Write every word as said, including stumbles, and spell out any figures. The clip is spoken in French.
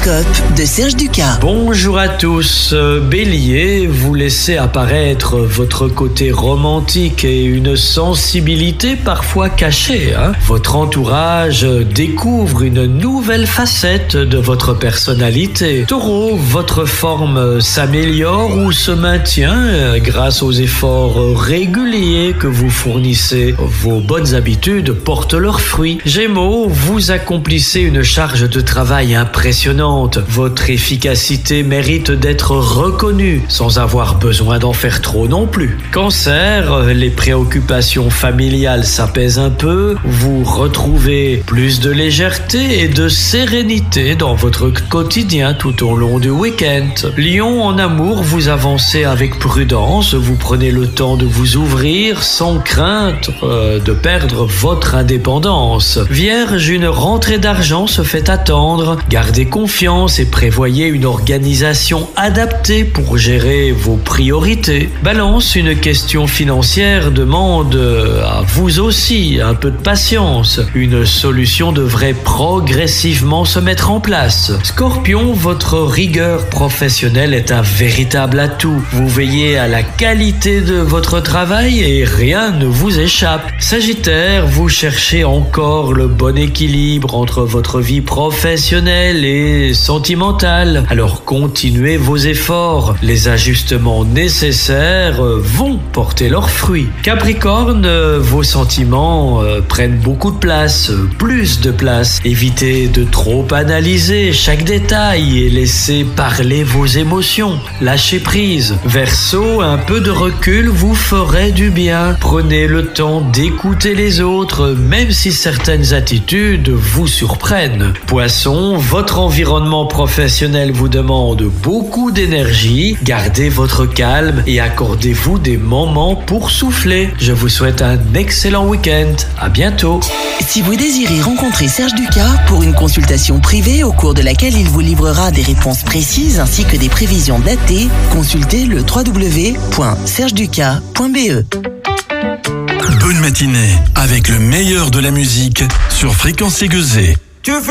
L'horoscope de Serge Ducas. Bonjour à tous. Bélier, vous laissez apparaître votre côté romantique et une sensibilité parfois cachée. Hein. Votre entourage découvre une nouvelle facette de votre personnalité. Taureau, votre forme s'améliore ou se maintient grâce aux efforts réguliers que vous fournissez. Vos bonnes habitudes portent leurs fruits. Gémeaux, vous accomplissez une charge de travail impressionnante. Votre efficacité mérite d'être reconnue sans avoir besoin d'en faire trop non plus. Cancer, les préoccupations familiales s'apaisent un peu. Vous retrouvez plus de légèreté et de sérénité dans votre quotidien tout au long du week-end. Lion, en amour, vous avancez avec prudence. Vous prenez le temps de vous ouvrir sans crainte euh, de perdre votre indépendance. Vierge, une rentrée d'argent se fait attendre. Gardez confiance et prévoyez une organisation adaptée pour gérer vos priorités. Balance, une question financière demande à vous aussi un peu de patience. Une solution devrait progressivement se mettre en place. Scorpion, votre rigueur professionnelle est un véritable atout. Vous veillez à la qualité de votre travail et rien ne vous échappe. Sagittaire, vous cherchez encore le bon équilibre entre votre vie professionnelle et sentimentale. Alors continuez vos efforts. Les ajustements nécessaires vont porter leurs fruits. Capricorne, vos sentiments prennent beaucoup de place, plus de place. Évitez de trop analyser chaque détail et laissez parler vos émotions. Lâchez prise. Verseau, un peu de recul vous ferait du bien. Prenez le temps d'écouter les autres, même si certaines attitudes vous surprennent. Poisson, votre environnement professionnel vous demande beaucoup d'énergie. Gardez votre calme et accordez-vous des moments pour souffler. Je vous souhaite un excellent week-end. À bientôt. Si vous désirez rencontrer Serge Ducas pour une consultation privée au cours de laquelle il vous livrera des réponses précises ainsi que des prévisions datées, consultez le w w w point serge ducas point b e. Bonne matinée avec le meilleur de la musique sur Fréquence Aiguisée.